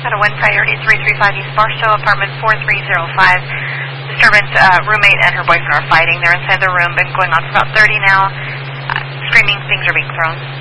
Got a wind priority 335 East Barstow, apartment 4305. Disturbance, roommate and her boyfriend are fighting. They're inside the room, been going on for about 30 now. Screaming, things are being thrown.